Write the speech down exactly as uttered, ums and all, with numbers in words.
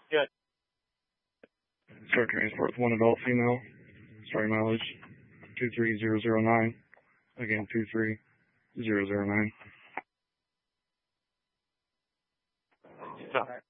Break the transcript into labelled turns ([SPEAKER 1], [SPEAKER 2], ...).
[SPEAKER 1] Good.
[SPEAKER 2] Start transport with one adult female. Starting mileage two three zero zero nine. Again, two three zero zero nine.
[SPEAKER 1] Stop.